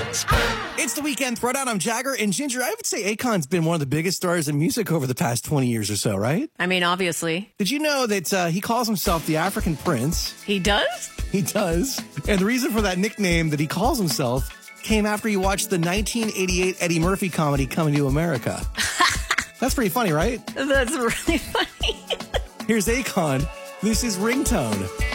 It's the Weekend Throwdown. I'm Jagger, and Ginger, I would say Akon's been one of the biggest stars in music over the past 20 years or so, right? I mean, obviously. Did you know that he calls himself the African Prince? He does? He does. And the reason for that nickname that he calls himself came after he watched the 1988 Eddie Murphy comedy Coming to America. That's pretty funny, right? That's really funny. Here's Akon. This is Ringtone.